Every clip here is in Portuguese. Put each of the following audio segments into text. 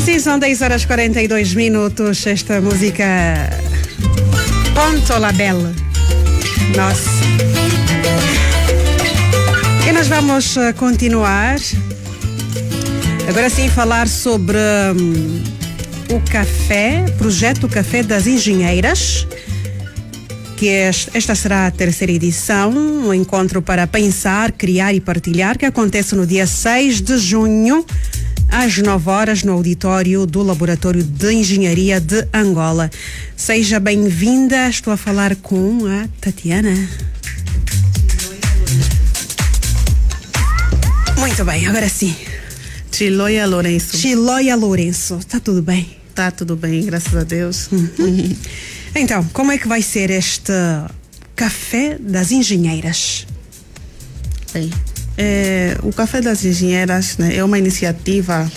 Sim, são 10h42. Esta música Ponto la Belle. Nossa. E nós vamos continuar. Agora sim, falar sobre o café, projeto Café das Engenheiras, que esta será a terceira edição, um encontro para pensar, criar e partilhar, que acontece no dia 6 de junho, às 9h, no auditório do Laboratório de Engenharia de Angola. Seja bem-vinda, estou a falar com a Tatiana. Muito bem, agora sim. Chiloia Lourenço. Chiloia Lourenço, está tudo bem? Tá tudo bem, graças a Deus. Então, como é que vai ser este Café das Engenheiras? Bem, o Café das Engenheiras, né, é uma iniciativa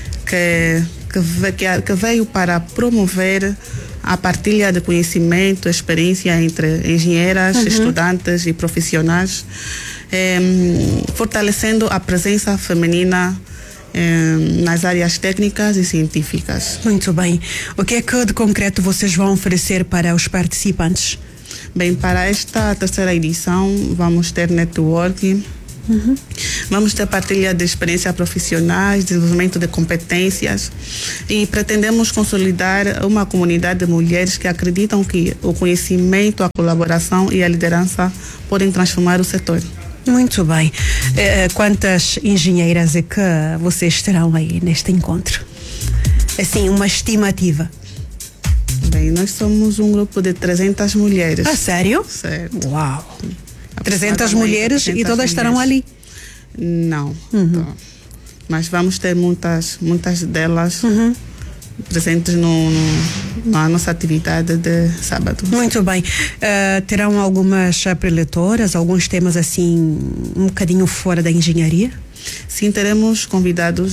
que veio para promover a partilha de conhecimento, experiência entre engenheiras, estudantes e profissionais, fortalecendo a presença feminina nas áreas técnicas e científicas. Muito bem. O que é que de concreto vocês vão oferecer para os participantes? Bem, para esta terceira edição vamos ter networking, vamos ter partilha de experiências profissionais, desenvolvimento de competências e pretendemos consolidar uma comunidade de mulheres que acreditam que o conhecimento, a colaboração e a liderança podem transformar o setor. Muito bem. Quantas engenheiras é que vocês terão aí neste encontro? Assim, uma estimativa. Bem, nós somos um grupo de 300 mulheres. Ah, sério? Certo. Uau! 300 mulheres e todas estarão ali? Não. Mas vamos ter muitas delas presentes na nossa atividade de sábado. Muito bem. Terão algumas preletoras, alguns temas assim um bocadinho fora da engenharia? Sim, teremos convidados